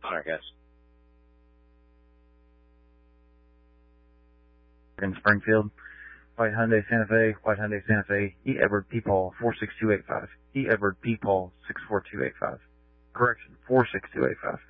on our guest. In Springfield, White Hyundai Santa Fe, White Hyundai Santa Fe, E. Edward P. Paul, 46285. E. Edward P. Paul, 64285. Correction, 46285.